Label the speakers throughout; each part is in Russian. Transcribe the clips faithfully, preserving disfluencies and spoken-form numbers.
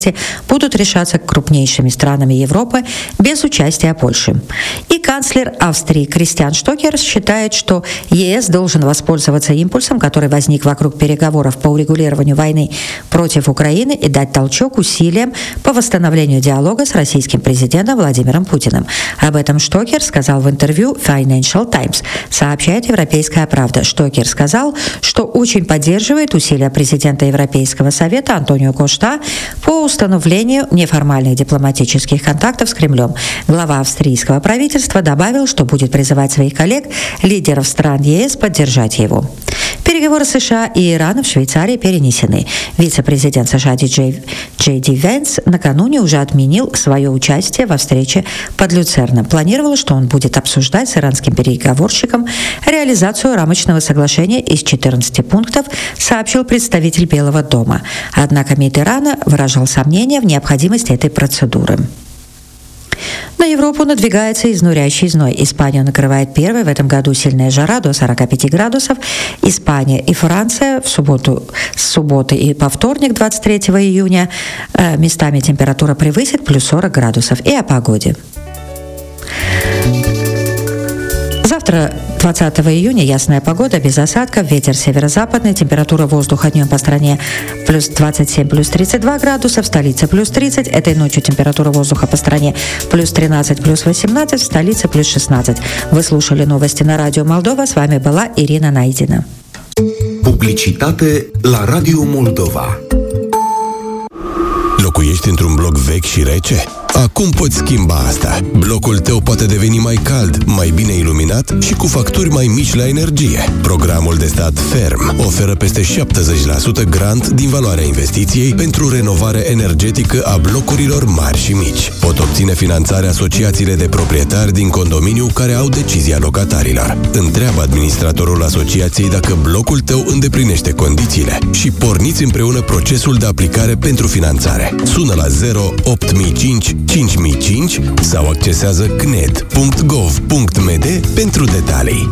Speaker 1: будут решаться крупнейшими странами Европы без участия Польши. И канцлер Австрии Кристиан Штокер считает, что ЕС должен воспользоваться импульсом, который возник вокруг переговоров по урегулированию войны против Украины, и дать толчок усилиям по восстановлению диалога с российским президентом Владимиром Путиным. Об этом Штокер сказал в интервью Financial Times, сообщает «Европейская правда». Штокер сказал, что очень поддерживает усилия президента Европейского совета Антонио Коста по установлению неформальных дипломатических контактов с Кремлем. Глава австрийского правительства добавил, что будет призывать своих коллег, лидеров стран ЕС, поддержать его. Переговоры США и Ирана в Швейцарии перенесены. Вице-президент США Джей Ди Венс накануне уже отменил свое участие во встрече под Люцерном. Планировалось, что он будет обсуждать с иранским переговорщиком реализацию рамочного соглашения из четырнадцати пунктов, сообщил представитель Белого дома. Однако МИД Ирана выражал сомнения в необходимости этой процедуры. На Европу надвигается изнуряющий зной. Испанию накрывает первой в этом году сильная жара до сорока пяти градусов. Испания и Франция в субботу, с субботы и по вторник, двадцать третьего июня, э, местами температура превысит плюс сорок градусов. И о погоде. Завтра, двадцатого июня, ясная погода, без осадков, ветер северо-западный, температура воздуха днем по стране плюс двадцать семь, плюс тридцать два градуса, в столице плюс тридцать, этой ночью температура воздуха по стране плюс тринадцать, плюс восемнадцать, в столице плюс шестнадцать. Вы слушали новости на Радио Молдова, с вами была Ирина Найдина.
Speaker 2: Publicitate la Radio Moldova.
Speaker 3: Locuiești într-un bloc vechi și rece? Acum poți schimba asta. Blocul tău poate deveni mai cald, mai bine iluminat și cu facturi mai mici la energie. Programul de stat Ferm oferă peste șaptezeci la sută grant din valoarea investiției pentru renovare energetică a blocurilor mari și mici. Pot obține finanțare asociațiile de proprietari din condominiu care au decizia locatarilor. Întreabă administratorul asociației dacă blocul tău îndeplinește condițiile și porniți împreună procesul de aplicare pentru finanțare. Sună la zero opt mii cinci cinci mii cinci sau accesează c n e d punct gov punct m d pentru detalii.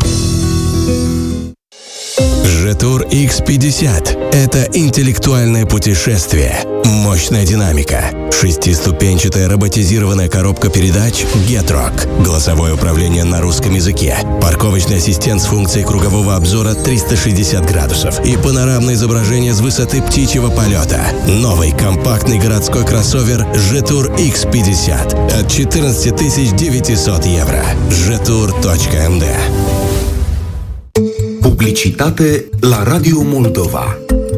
Speaker 3: Жетур икс пятьдесят – это интеллектуальное путешествие, мощная динамика, шестиступенчатая роботизированная коробка передач Getrock, голосовое управление на русском языке, парковочный ассистент с функцией кругового обзора триста шестьдесят градусов и панорамное изображение с высоты птичьего полета. Новый компактный городской кроссовер Жетур икс пятьдесят от четырнадцать тысяч девятьсот евро. жетур точка эм дэ.
Speaker 2: Publicitate la Radio Moldova.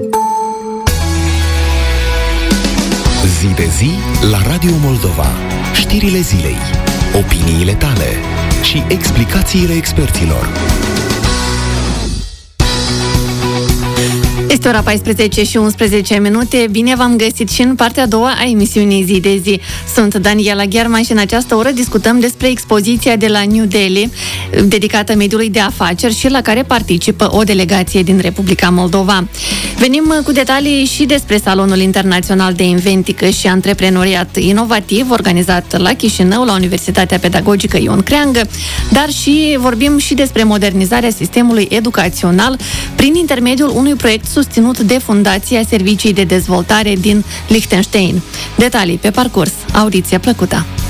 Speaker 2: Zi de zi la Radio Moldova. Știrile zilei, opiniile tale și explicațiile experților.
Speaker 4: Este ora paisprezece și unsprezece minute. Bine v-am găsit și în partea a doua a emisiunii Zi de Zi. Sunt Daniela Gherman și în această oră discutăm despre expoziția de la New Delhi, dedicată mediului de afaceri și la care participă o delegație din Republica Moldova. Venim cu detalii și despre Salonul Internațional de Inventică și Antreprenoriat Inovativ, organizat la Chișinău, la Universitatea Pedagogică Ion Creangă, dar și vorbim și despre modernizarea sistemului educațional prin intermediul unui proiect susținut de Fundația Servicii de Dezvoltare din Liechtenstein. Detalii pe parcurs. Audiție plăcută!